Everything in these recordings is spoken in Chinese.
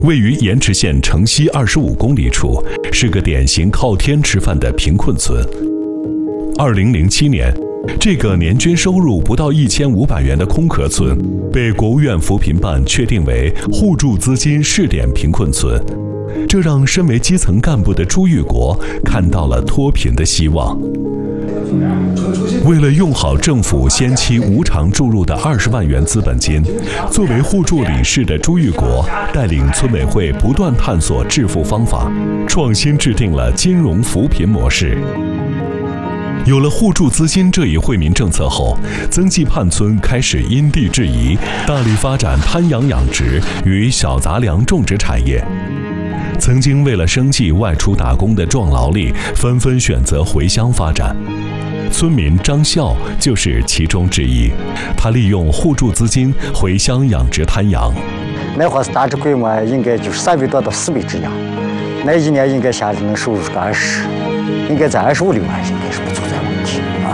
位于盐池县城西25公里处，是个典型靠天吃饭的贫困村。2007年，这个年均收入不到1500元的空壳村，被国务院扶贫办确定为互助资金试点贫困村，这让身为基层干部的朱玉国看到了脱贫的希望。为了用好政府先期无偿注入的20万元资本金，作为互助理事的朱玉国带领村委会不断探索致富方法，创新制定了金融扶贫模式。有了互助资金这一惠民政策后，曾记畔村开始因地制宜，大力发展滩羊养殖与小杂粮种植产业。曾经为了生计外出打工的壮劳力纷纷选择回乡发展。村民张笑就是其中之一，他利用互助资金回乡养殖滩羊。 那会儿大致规模应该就是300多到400只羊，那一年应该下来能收入个20，应该在25、6万应该是不存在问题啊。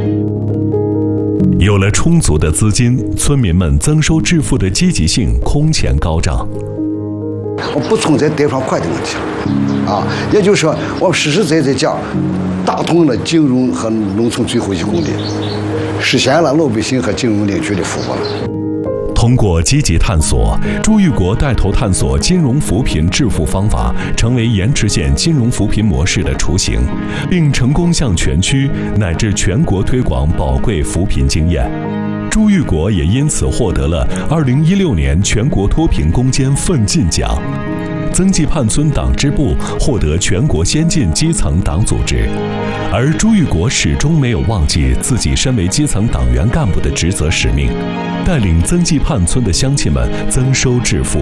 有了充足的资金，村民们增收致富的积极性空前高涨。 不存在贷款快的问题啊，也就是说，我们实实在在讲，打通了金融和农村最后一公里，实现了老百姓和金融领域的富国了。 通过积极探索，朱玉国带头探索金融扶贫致富方法，成为盐池县金融扶贫模式的雏形，并成功向全区乃至全国推广宝贵扶贫经验。朱玉国也因此获得了2016年全国脱贫攻坚奋进奖。曾记畔村党支部获得全国先进基层党组织，而朱玉国始终没有忘记自己身为基层党员干部的职责使命，带领曾记畔村的乡亲们增收致富。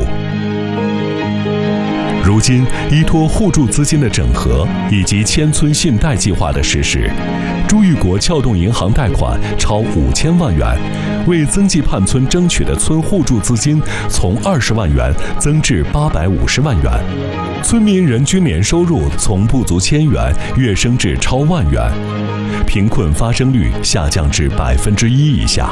如今，依托互助资金的整合以及千村信贷计划的实施，朱玉国撬动银行贷款超5000万元，为曾记畔村争取的村互助资金从20万元增至850万元，村民人均年收入从不足1000元跃升至超万元，贫困发生率下降至1%以下。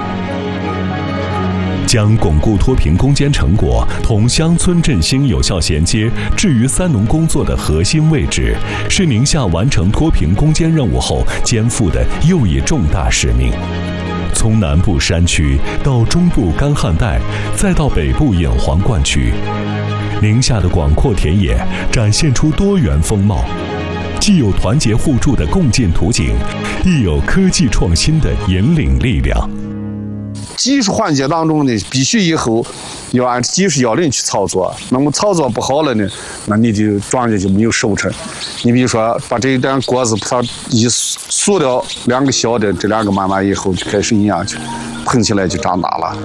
将巩固脱贫攻坚成果同乡村振兴有效衔接置于三农工作的核心位置，是宁夏完成脱贫攻坚任务后肩负的又一重大使命。从南部山区到中部干旱带，再到北部隐黄灌区，宁夏的广阔田野展现出多元风貌，既有团结互助的共进图景，亦有科技创新的引领力量。 技术环节当中呢，必须以后要按技术要领去操作。那么操作不好了呢，那你就庄稼就没有收成。你比如说，把这一点果子它一塑掉2个小的，这2个慢慢以后就开始营养去，膨起来就长大了。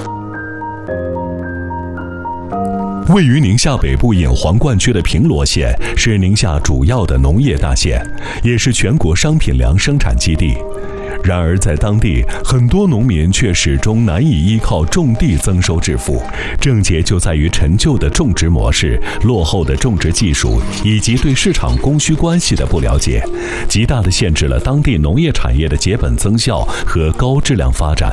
位于宁夏北部隐黄灌区的平罗县是宁夏主要的农业大县，也是全国商品粮生产基地。然而在当地，很多农民却始终难以依靠种地增收致富，症结就在于陈旧的种植模式、落后的种植技术以及对市场供需关系的不了解，极大地限制了当地农业产业的结本增效和高质量发展。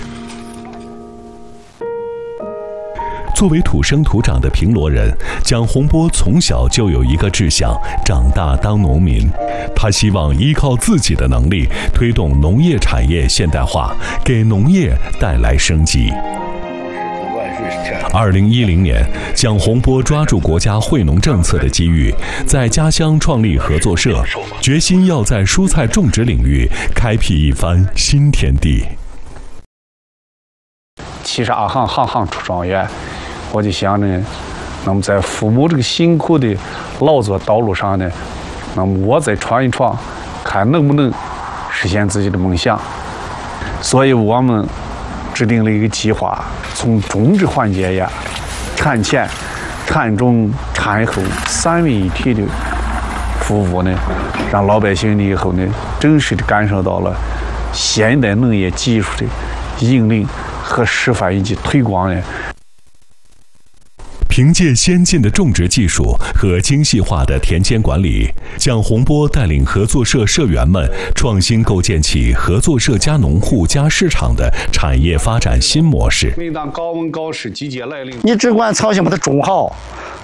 作为土生土长的平罗人，蒋洪波从小就有一个志向，长大当农民。他希望依靠自己的能力，推动农业产业现代化，给农业带来生机。2010年，蒋洪波抓住国家惠农政策的机遇，在家乡创立合作社，决心要在蔬菜种植领域开辟一番新天地。 72行，行行出状元。我就想着，那么在父母这个辛苦的劳作道路上呢，那么我再闯一闯，看能不能实现自己的梦想。所以我们制定了一个计划，从种植环节呀、产前、产中、产后3位一体的服务呢，让老百姓呢以后呢，真实的感受到了现代农业技术的引领和示范以及推广呢。 凭借先进的种植技术和精细化的田间管理，蒋洪波带领合作社社员们创新构建起合作社加农户加市场的产业发展新模式。 每当高温高湿季节来临， 你只管操心把它种好，